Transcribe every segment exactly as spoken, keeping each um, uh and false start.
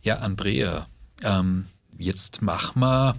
Ja, Andrea, ähm, jetzt machen wir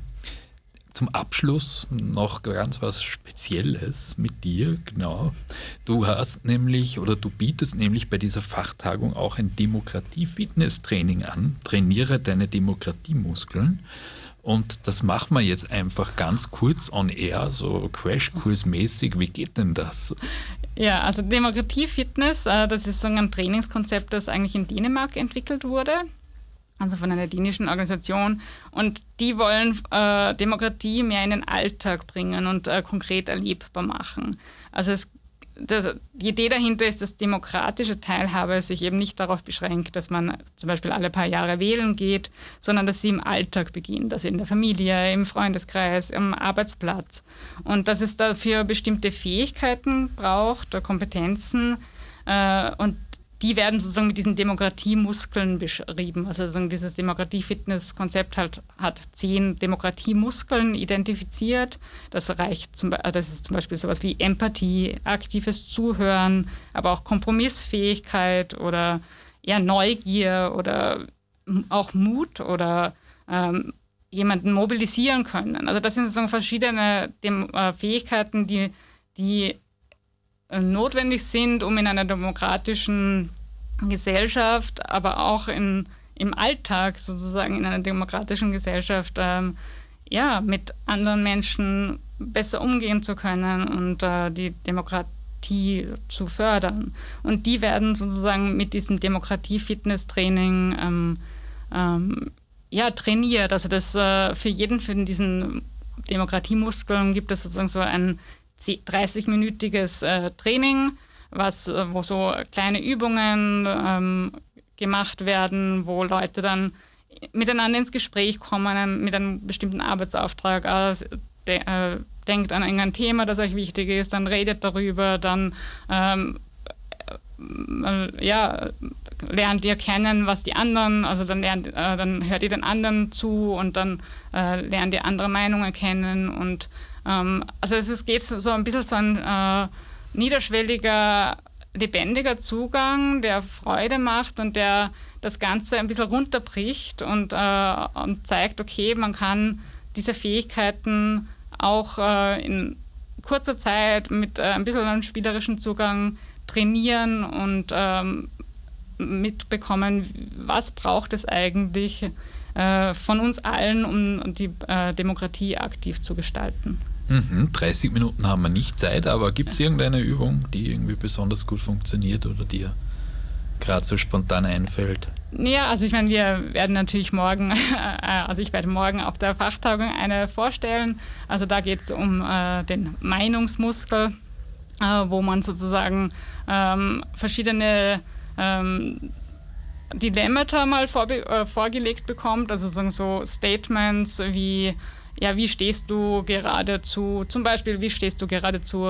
zum Abschluss noch ganz was Spezielles mit dir, genau. Du hast nämlich oder du bietest nämlich bei dieser Fachtagung auch ein Demokratie-Fitness-Training an. Trainiere deine Demokratiemuskeln. Und das machen wir jetzt einfach ganz kurz on air, so Crashkurs-mäßig. Wie geht denn das? Ja, also Demokratie-Fitness, äh, das ist so ein Trainingskonzept, das eigentlich in Dänemark entwickelt wurde. Also von einer dänischen Organisation. Und die wollen äh, Demokratie mehr in den Alltag bringen und äh, konkret erlebbar machen. Also es, das, die Idee dahinter ist, dass demokratische Teilhabe sich eben nicht darauf beschränkt, dass man zum Beispiel alle paar Jahre wählen geht, sondern dass sie im Alltag beginnt, also in der Familie, im Freundeskreis, am Arbeitsplatz. Und dass es dafür bestimmte Fähigkeiten braucht oder Kompetenzen äh, und die werden sozusagen mit diesen Demokratiemuskeln beschrieben. Also sozusagen dieses Demokratie-Fitness-Konzept halt, hat zehn Demokratiemuskeln identifiziert. Das reicht zum, das ist zum Beispiel sowas wie Empathie, aktives Zuhören, aber auch Kompromissfähigkeit oder ja, Neugier oder auch Mut oder ähm, jemanden mobilisieren können. Also das sind sozusagen verschiedene Dem- äh, Fähigkeiten, die, die notwendig sind, um in einer demokratischen Gesellschaft, aber auch in, im Alltag sozusagen in einer demokratischen Gesellschaft ähm, ja, mit anderen Menschen besser umgehen zu können und äh, die Demokratie zu fördern. Und die werden sozusagen mit diesem Demokratie-Fitness-Training ähm, ähm, ja, trainiert. Also das äh, für jeden von diesen Demokratiemuskeln gibt es sozusagen so ein dreißig-minütiges äh, Training, was, äh, wo so kleine Übungen ähm, gemacht werden, wo Leute dann miteinander ins Gespräch kommen mit einem bestimmten Arbeitsauftrag. Also, de, äh, denkt an irgendein Thema, das euch wichtig ist, dann redet darüber, dann ähm, äh, ja, lernt ihr kennen, was die anderen, also dann, lernt, äh, dann hört ihr den anderen zu und dann äh, lernt ihr andere Meinungen kennen und also es geht so ein bisschen so ein äh, niederschwelliger, lebendiger Zugang, der Freude macht und der das Ganze ein bisschen runterbricht und, äh, und zeigt, okay, man kann diese Fähigkeiten auch äh, in kurzer Zeit mit äh, ein bisschen einem spielerischen Zugang trainieren und ähm, mitbekommen, was braucht es eigentlich äh, von uns allen, um die äh, Demokratie aktiv zu gestalten. Mhm, dreißig Minuten haben wir nicht Zeit, aber gibt es irgendeine Übung, die irgendwie besonders gut funktioniert oder dir gerade so spontan einfällt? Ja, also ich meine, wir werden natürlich morgen, also ich werde morgen auf der Fachtagung eine vorstellen. Also da geht es um äh, den Meinungsmuskel, äh, wo man sozusagen ähm, verschiedene ähm, Dilemmata mal vor, äh, vorgelegt bekommt, also sozusagen so Statements wie ja, wie stehst du gerade zu, zum Beispiel, wie stehst du gerade zu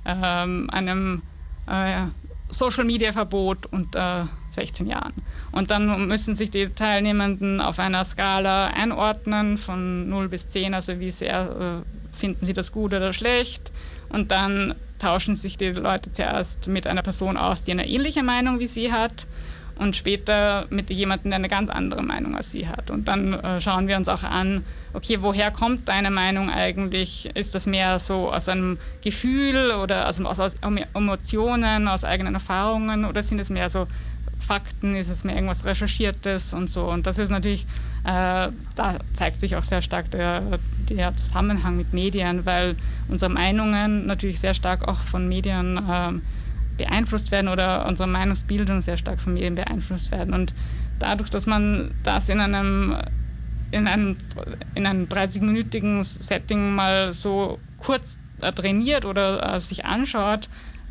ähm, einem äh, Social-Media-Verbot unter sechzehn Jahren? Und dann müssen sich die Teilnehmenden auf einer Skala einordnen von null bis zehn, also wie sehr äh, finden sie das gut oder schlecht. Und dann tauschen sich die Leute zuerst mit einer Person aus, die eine ähnliche Meinung wie sie hat. Und später mit jemandem, der eine ganz andere Meinung als sie hat. Und dann äh, schauen wir uns auch an, okay, woher kommt deine Meinung eigentlich? Ist das mehr so aus einem Gefühl oder aus, aus, aus Emotionen, aus eigenen Erfahrungen oder sind es mehr so Fakten, ist es mehr irgendwas Recherchiertes und so? Und das ist natürlich, äh, da zeigt sich auch sehr stark der, der Zusammenhang mit Medien, weil unsere Meinungen natürlich sehr stark auch von Medien äh, beeinflusst werden oder unsere Meinungsbildung sehr stark von Medien beeinflusst werden. Und dadurch, dass man das in einem, in einem, in einem dreißig-minütigen Setting mal so kurz äh, trainiert oder äh, sich anschaut,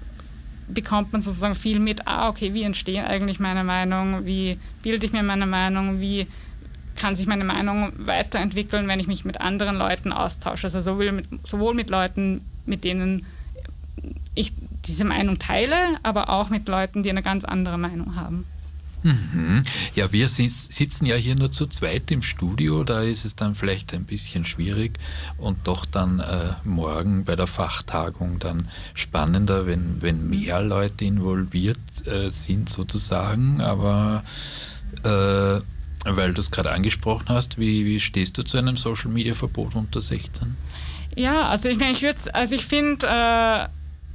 bekommt man sozusagen viel mit, ah, okay, wie entsteht eigentlich meine Meinung, wie bilde ich mir meine Meinung, wie kann sich meine Meinung weiterentwickeln, wenn ich mich mit anderen Leuten austausche. Also sowohl mit, sowohl mit Leuten, mit denen ich diese Meinung teile, aber auch mit Leuten, die eine ganz andere Meinung haben. Mhm. Ja, wir sitzen ja hier nur zu zweit im Studio, da ist es dann vielleicht ein bisschen schwierig und doch dann äh, morgen bei der Fachtagung dann spannender, wenn, wenn mehr Leute involviert äh, sind sozusagen, aber äh, Weil du es gerade angesprochen hast, wie, wie stehst du zu einem Social-Media-Verbot unter sechzehn? Ja, also ich meine, ich würde, also ich finde, äh,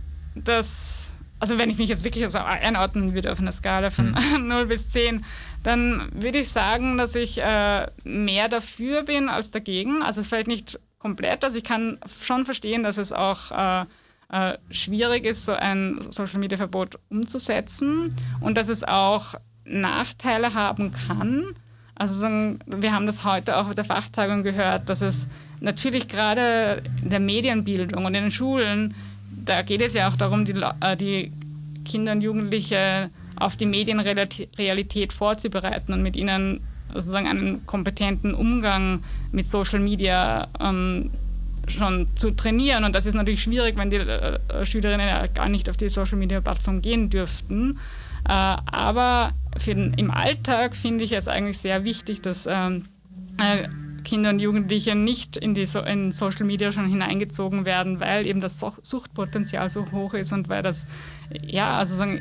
dass, also wenn ich mich jetzt wirklich so einordnen würde auf einer Skala von hm. null bis zehn, dann würde ich sagen, dass ich äh, mehr dafür bin als dagegen. Also es ist vielleicht nicht komplett, also ich kann schon verstehen, dass es auch äh, äh, schwierig ist, so ein Social-Media-Verbot umzusetzen und dass es auch Nachteile haben kann. Also sagen, wir haben das heute auch auf der Fachtagung gehört, dass es natürlich gerade in der Medienbildung und in den Schulen, da geht es ja auch darum, die, die Kinder und Jugendliche auf die Medienrealität vorzubereiten und mit ihnen sozusagen einen kompetenten Umgang mit Social Media ähm, schon zu trainieren. Und das ist natürlich schwierig, wenn die äh, Schülerinnen ja gar nicht auf die Social Media Plattform gehen dürften. Äh, aber für den, im Alltag finde ich es eigentlich sehr wichtig, dass ähm, äh, Kinder und Jugendliche nicht in die so in Social Media schon hineingezogen werden, weil eben das Suchtpotenzial so hoch ist und weil das, ja, also sagen,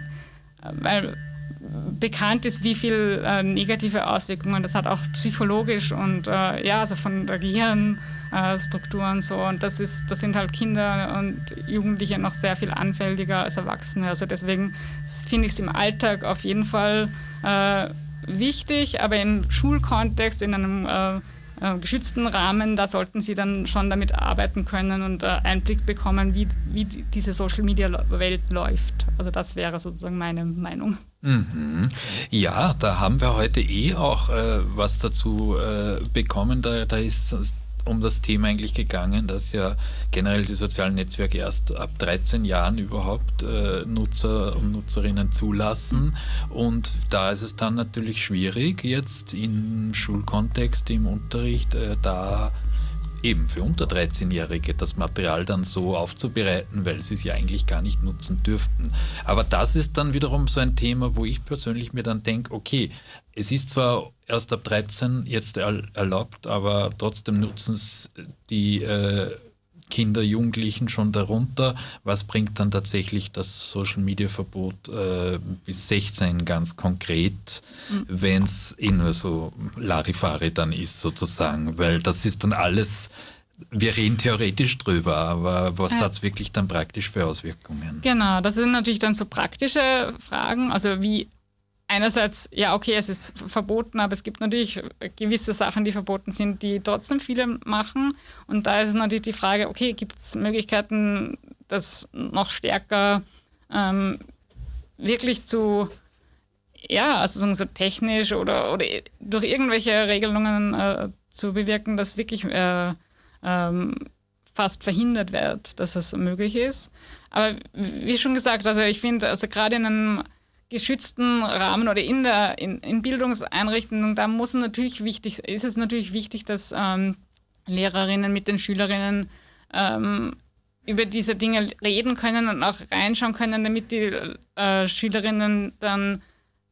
weil bekannt ist, wie viel äh, negative Auswirkungen das hat, auch psychologisch und äh, ja, also von der Gehirnstruktur äh, und so. Und das ist, das sind halt Kinder und Jugendliche noch sehr viel anfälliger als Erwachsene. Also deswegen finde ich es im Alltag auf jeden Fall äh, wichtig, aber im Schulkontext, in einem äh, äh, geschützten Rahmen, da sollten sie dann schon damit arbeiten können und äh, Einblick bekommen, wie, wie diese Social-Media-Welt läuft. Also das wäre sozusagen meine Meinung. Mhm. Ja, da haben wir heute eh auch äh, was dazu äh, bekommen. Da, da ist es um das Thema eigentlich gegangen, dass ja generell die sozialen Netzwerke erst ab dreizehn Jahren überhaupt äh, Nutzer und Nutzerinnen zulassen. Und da ist es dann natürlich schwierig, jetzt im Schulkontext, im Unterricht, äh, da eben für unter dreizehnjährige das Material dann so aufzubereiten, weil sie es ja eigentlich gar nicht nutzen dürften. Aber das ist dann wiederum so ein Thema, wo ich persönlich mir dann denke, okay, es ist zwar erst ab dreizehn jetzt erlaubt, aber trotzdem nutzen es die äh, Kinder, Jugendlichen schon darunter. Was bringt dann tatsächlich das Social-Media-Verbot äh, bis sechzehn ganz konkret, mhm. wenn es eh nur so Larifari dann ist sozusagen, weil das ist dann alles, wir reden theoretisch drüber, aber was ja. hat es wirklich dann praktisch für Auswirkungen? Genau, das sind natürlich dann so praktische Fragen, also wie einerseits, ja okay, es ist verboten, aber es gibt natürlich gewisse Sachen, die verboten sind, die trotzdem viele machen. Und da ist natürlich die Frage, okay, gibt es Möglichkeiten, das noch stärker ähm, wirklich zu, ja, also so technisch oder, oder durch irgendwelche Regelungen äh, zu bewirken, dass wirklich äh, ähm, fast verhindert wird, dass es möglich ist. Aber wie schon gesagt, also ich finde, also gerade in einem geschützten Rahmen oder in der in, in Bildungseinrichtungen, da muss natürlich wichtig, ist es natürlich wichtig, dass ähm, Lehrerinnen mit den Schülerinnen ähm, über diese Dinge reden können und auch reinschauen können, damit die äh, Schülerinnen dann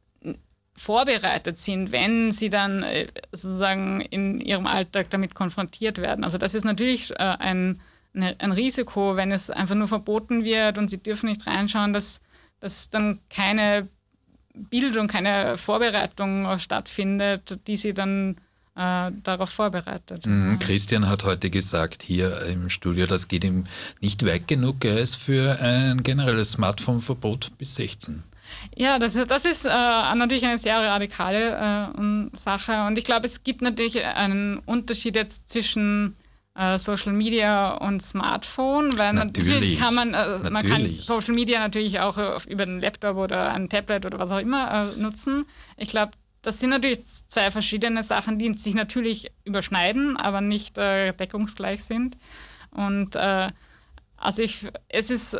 vorbereitet sind, wenn sie dann äh, sozusagen in ihrem Alltag damit konfrontiert werden. Also das ist natürlich äh, ein, eine, ein Risiko, wenn es einfach nur verboten wird und sie dürfen nicht reinschauen, dass dass dann keine Bildung, keine Vorbereitung stattfindet, die sie dann äh, darauf vorbereitet. Mhm. Christian hat heute gesagt hier im Studio, das geht ihm nicht weit genug. Er ist für ein generelles Smartphone-Verbot bis sechzehn. Ja, das ist, das ist äh, natürlich eine sehr radikale äh, Sache. Und ich glaube, es gibt natürlich einen Unterschied jetzt zwischen Social Media und Smartphone, weil natürlich, natürlich kann man, äh, natürlich. man kann Social Media natürlich auch äh, über einen Laptop oder ein Tablet oder was auch immer äh, nutzen. Ich glaube, das sind natürlich zwei verschiedene Sachen, die sich natürlich überschneiden, aber nicht äh, deckungsgleich sind. Und äh, also ich, es ist,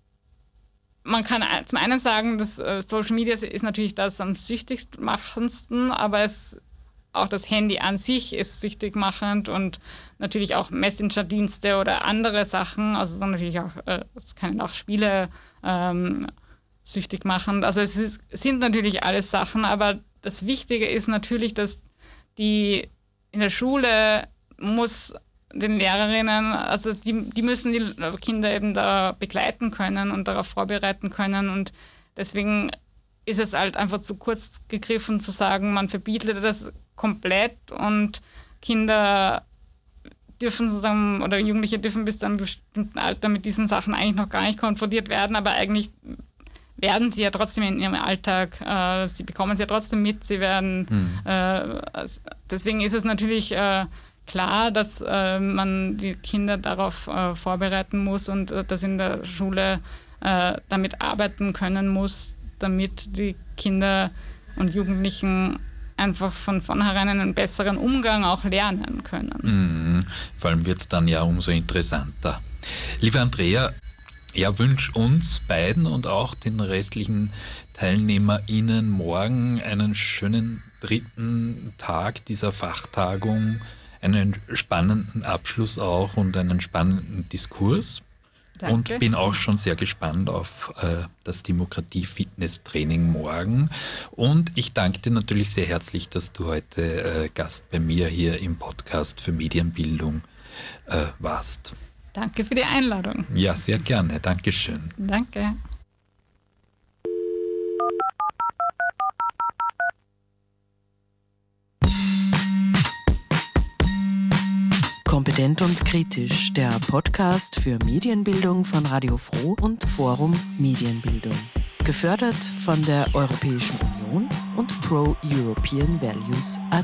man kann zum einen sagen, dass äh, Social Media ist natürlich das am süchtigst machendsten, aber es auch das Handy an sich ist süchtig machend und natürlich auch Messenger-Dienste oder andere Sachen, also dann natürlich auch, äh, es können auch Spiele ähm, süchtig machen. Also es ist, sind natürlich alles Sachen, aber das Wichtige ist natürlich, dass die in der Schule muss den Lehrerinnen, also die, die müssen die Kinder eben da begleiten können und darauf vorbereiten können und deswegen ist es halt einfach zu kurz gegriffen zu sagen, man verbietet das komplett und Kinder dürfen sozusagen oder Jugendliche dürfen bis zu einem bestimmten Alter mit diesen Sachen eigentlich noch gar nicht konfrontiert werden, aber eigentlich werden sie ja trotzdem in ihrem Alltag, äh, sie bekommen sie ja trotzdem mit, sie werden, mhm. äh, deswegen ist es natürlich äh, klar, dass äh, man die Kinder darauf äh, vorbereiten muss und äh, dass in der Schule äh, damit arbeiten können muss, damit die Kinder und Jugendlichen einfach von vornherein einen besseren Umgang auch lernen können. Mhm. Vor allem wird es dann ja umso interessanter. Liebe Andrea, ja, wünsche uns beiden und auch den restlichen TeilnehmerInnen morgen einen schönen dritten Tag dieser Fachtagung, einen spannenden Abschluss auch und einen spannenden Diskurs. Danke. Und bin auch schon sehr gespannt auf äh, das Demokratie-Fitness-Training morgen. Und ich danke dir natürlich sehr herzlich, dass du heute äh, Gast bei mir hier im Podcast für Medienbildung äh, warst. Danke für die Einladung. Ja, sehr gerne. Dankeschön. Danke. Kompetent und kritisch, der Podcast für Medienbildung von Radio Froh und Forum Medienbildung. Gefördert von der Europäischen Union und Pro-European Values A